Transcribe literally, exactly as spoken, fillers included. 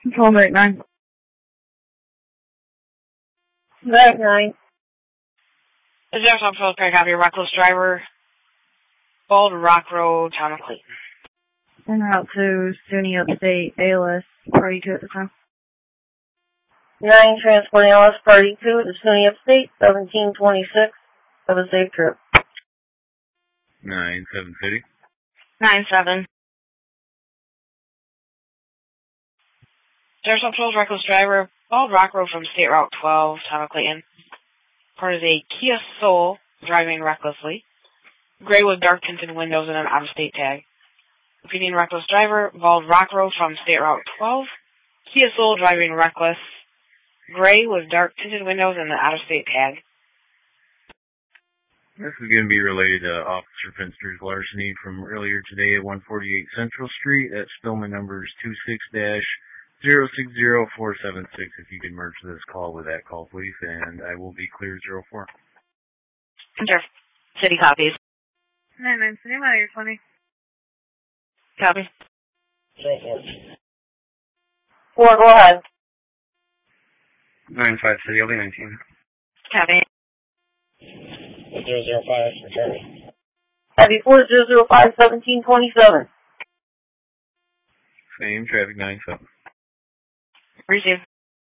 Control Medic nine. Medic nine. The Jackson Field Craig copy, reckless driver, Bald Rock Road, Town of Clayton. En route to SUNY Upstate, A L S, party two at the time. nine, transporting L S party two to SUNY Upstate, seventeen twenty-six. Have a safe trip. nine seven City. nine seven. Jackson Field reckless driver, Bald Rock Road from State Route twelve, Town of Clayton. Part is a Kia Soul, driving recklessly. Gray with dark tinted windows and an out-of-state tag. Repeating reckless driver, Bald Rock Road from State Route twelve. Kia Soul, driving reckless. Gray with dark tinted windows and an out-of-state tag. This is going to be related to Officer Finster's larceny from earlier today at one forty-eight Central Street. At Spillman numbers two six zero six zero four seven six. If you can merge this call with that call, please, and I will be clear zero four. Enter. City copies. nine nine City, Matter twenty. Copy. Four, go ahead. nine five City, L D nineteen. Copy. zero zero five, City. Heavy four zero zero five, seventeen twenty-seven. Same, traffic nine seven. Receive.